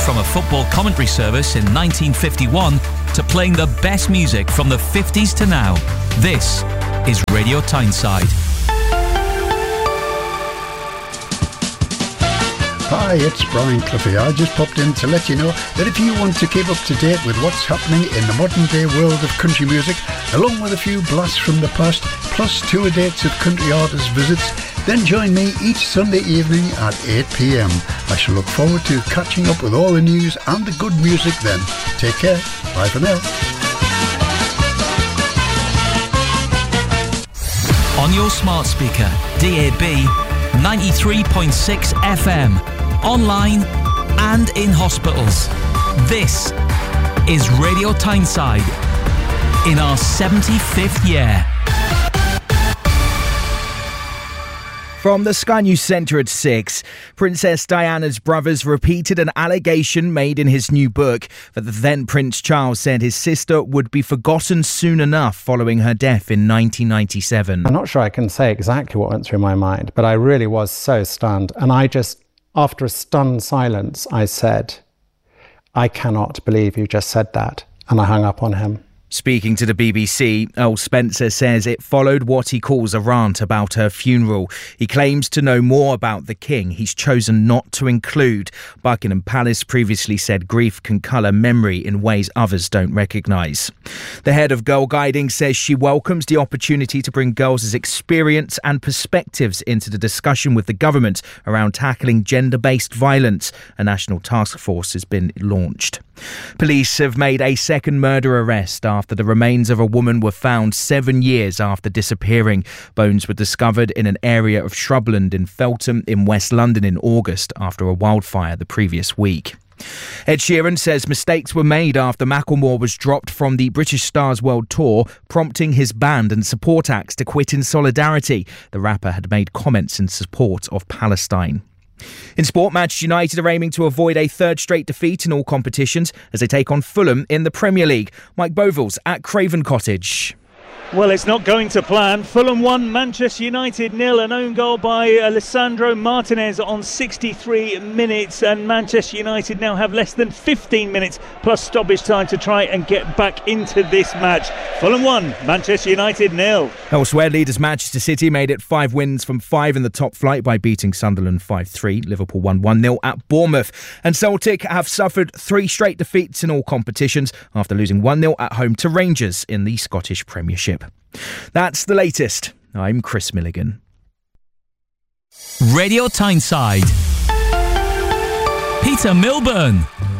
From a football commentary service in 1951 to playing the best music from the 50s to now, this is Radio Tyneside. Hi, it's Brian Cliffy. I just popped in to let you know that if you want to keep up to date with what's happening in the modern day world of country music, along with a few blasts from the past, plus tour dates of country artists' visits, then join me each Sunday evening at 8 p.m. I shall look forward to catching up with all the news and the good music then. Take care. Bye for now. On your smart speaker, DAB, 93.6 FM, online and in hospitals. This is Radio Tyneside in our 75th year. From the Sky News Centre at 6, Princess Diana's brothers repeated an allegation made in his new book that the then Prince Charles said his sister would be forgotten soon enough following her death in 1997. I'm not sure I can say exactly what went through my mind, but I really was so stunned. And I just, after a stunned silence, I said, "I cannot believe you just said that." And I hung up on him. Speaking to the BBC, Earl Spencer says it followed what he calls a rant about her funeral. He claims to know more about the King he's chosen not to include. Buckingham Palace previously said grief can colour memory in ways others don't recognise. The head of Girl Guiding says she welcomes the opportunity to bring girls' experience and perspectives into the discussion with the government around tackling gender-based violence. A national task force has been launched. Police have made a second murder arrest after the remains of a woman were found 7 years after disappearing. Bones were discovered in an area of shrubland in Feltham in West London in August after a wildfire the previous week. Ed Sheeran says mistakes were made after Macklemore was dropped from the British Stars World Tour, prompting his band and support acts to quit in solidarity. The rapper had made comments in support of Palestine. In sport, Manchester United are aiming to avoid a third straight defeat in all competitions as they take on Fulham in the Premier League. Mike Boville's at Craven Cottage. Well, it's not going to plan. Fulham 1, Manchester United 0. An own goal by Alessandro Martinez on 63 minutes. And Manchester United now have less than 15 minutes plus stoppage time to try and get back into this match. Fulham 1, Manchester United 0. Elsewhere, leaders Manchester City made it 5 wins from 5 in the top flight by beating Sunderland 5-3. Liverpool won 1-0 at Bournemouth. And Celtic have suffered 3 straight defeats in all competitions after losing 1-0 at home to Rangers in the Scottish Premiership. That's the latest. I'm Chris Milligan. Radio Tyneside. Peter Milburn.